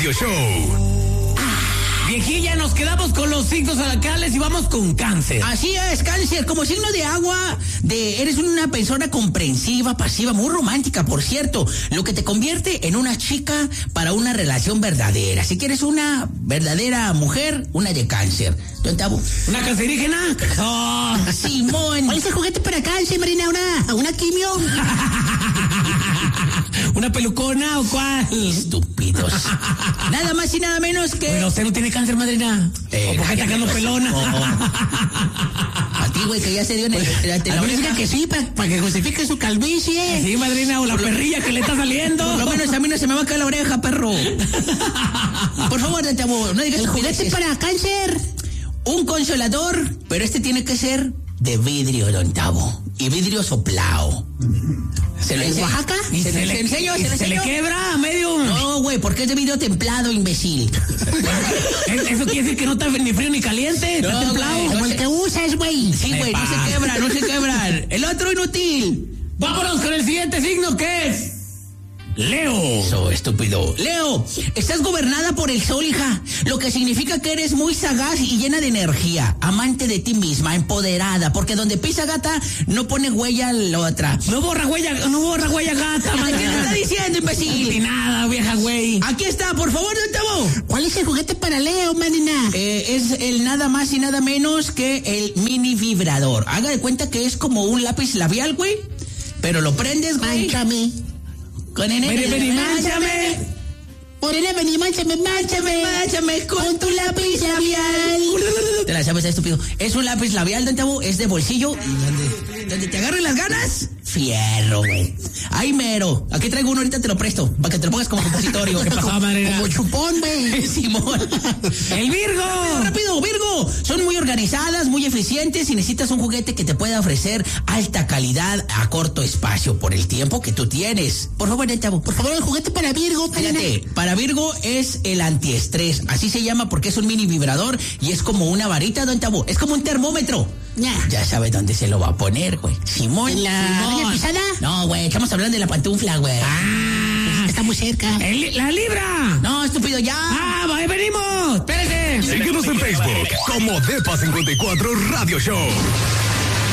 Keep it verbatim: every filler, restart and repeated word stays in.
Radio Show. Viejilla, nos quedamos con los signos zodiacales y vamos con Cáncer. Así es, Cáncer, como signo de agua, de eres una persona comprensiva, pasiva, muy romántica, por cierto, lo que te convierte en una chica para una relación verdadera. Si quieres una verdadera mujer, una de Cáncer. ¿Don Tabo? ¿Una cancerígena? Oh, Simón. ¿Cuál es el juguete para Cáncer, Marina? ¿Una, una quimio? ¿Una pelucona o cuál? Estúpidos. Nada más y nada menos que... Pero usted no tiene cáncer, madrina. Eh, ¿O por qué está quedando pelona? A ti, güey, que ya se dio en el... A la mí diga que sí, para pa que justifique su calvicie. Sí, madrina, o la perrilla que le está saliendo. Por lo menos a mí no se me va a caer la oreja, perro. Por favor, Don Tabo, no digas... El juguete para Cáncer. Un consolador, pero este tiene que ser de vidrio, Don Tabo. Y vidrio soplado. ¿Se lo enseño? Oaxaca? ¿Y ¿Se, se, le, le, enseño? y ¿Se, le se le enseño? quebra a medio? No, güey, porque es de vidrio templado, imbécil. Eso quiere decir que no está ni frío ni caliente, está No, templado. güey. Como el que usas, güey. Sí, güey, no se quebra, no se quebran. El otro inútil. Vámonos con el siguiente signo, que es Leo. Eso, estúpido. Leo, estás gobernada por el sol, hija, lo que significa que eres muy sagaz y llena de energía, amante de ti misma, empoderada, porque donde pisa gata, no pone huella la otra. No borra huella, no borra huella gata, ¿Qué madre. te está diciendo, Ni imbécil? nada, vieja güey. Aquí está, por favor, Don Tabo. ¿Cuál es el juguete para Leo, Marina? Eh, es el nada más y nada menos que el mini vibrador. Haga de cuenta que es como un lápiz labial, güey, pero lo prendes, güey. Mánchame. Con el Vení, vení, mánchame. Morena, vení, mánchame, mánchame. Mánchame Con tu lápiz labial. Te la sabes, estúpido. Es un lápiz labial, Don Tabo, es de bolsillo. Donde, donde te agarren las ganas, fierro, güey. Ay, mero. Aquí traigo uno, ahorita te lo presto, para que te lo pongas como compositorio. ¿Qué pasaba, madre? Como chupón, güey. Simón. El Virgo. Rápido, Virgo. Son muy organizadas, muy eficientes y necesitas un juguete que te pueda ofrecer alta calidad a corto espacio por el tiempo que tú tienes. Por favor, Don Tabo, Por favor, el juguete para Virgo, Marina. Fíjate, para Virgo es el antiestrés, así se llama porque es un mini vibrador y es como una varita, Don Tabo, es como un termómetro. Ya. Ya sabe dónde se lo va a poner, güey. Simón. ¿En la Simón. doña pisada? No, güey, estamos hablando de la pantufla, güey. Ah, Está muy cerca. el- la Libra. No, estúpido, ya. Ah, va, venimos. Espérese. Síguenos en Facebook como Depa cincuenta y cuatro Radio Show.